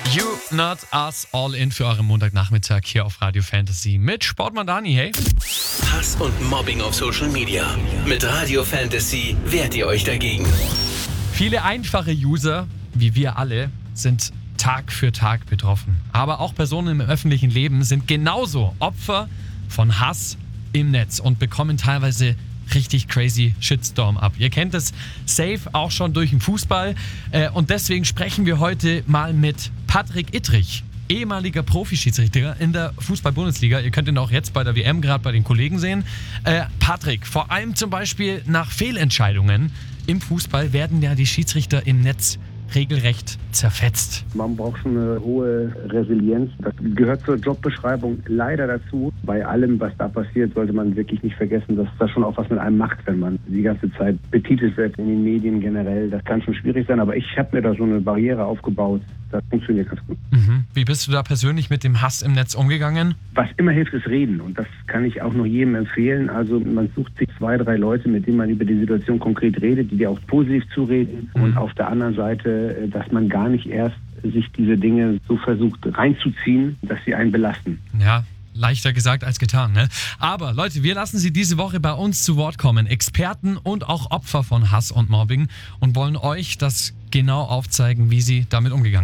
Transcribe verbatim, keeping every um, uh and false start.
You Not Us, all in für euren Montagnachmittag hier auf Radio Fantasy mit Sportmann Dani, hey. Hass und Mobbing auf Social Media. Mit Radio Fantasy wehrt ihr euch dagegen. Viele einfache User, wie wir alle, sind Tag für Tag betroffen. Aber auch Personen im öffentlichen Leben sind genauso Opfer von Hass im Netz und bekommen teilweise richtig crazy Shitstorm ab. Ihr kennt es safe auch schon durch den Fußball. Und deswegen sprechen wir heute mal mit Patrick Ittrich, ehemaliger Profischiedsrichter in der Fußball-Bundesliga. Ihr könnt ihn auch jetzt bei der W M gerade bei den Kollegen sehen. Äh, Patrick, vor allem zum Beispiel nach Fehlentscheidungen im Fußball werden ja die Schiedsrichter im Netz regelrecht zerfetzt. Man braucht schon eine hohe Resilienz. Das gehört zur Jobbeschreibung leider dazu. Bei allem, was da passiert, sollte man wirklich nicht vergessen, dass das schon auch was mit einem macht, wenn man die ganze Zeit betitelt wird in den Medien generell. Das kann schon schwierig sein, aber ich habe mir da so eine Barriere aufgebaut. Das funktioniert ganz gut. Mhm. Wie bist du da persönlich mit dem Hass im Netz umgegangen? Was immer hilft, ist reden. Und das kann ich auch noch jedem empfehlen. Also man sucht sich zwei, drei Leute, mit denen man über die Situation konkret redet, die dir auch positiv zureden. Mhm. Und auf der anderen Seite, dass man gar nicht erst sich diese Dinge so versucht reinzuziehen, dass sie einen belasten. Ja. Leichter gesagt als getan, ne? Aber Leute, wir lassen Sie diese Woche bei uns zu Wort kommen. Experten und auch Opfer von Hass und Mobbing und wollen euch das genau aufzeigen, wie sie damit umgegangen sind.